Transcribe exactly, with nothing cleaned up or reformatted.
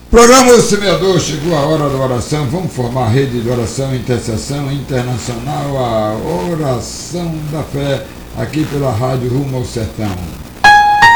Programa O Semeador, chegou a hora da oração. Vamos formar a rede de oração, intercessão internacional, a oração da fé, aqui pela Rádio Rumo ao Sertão.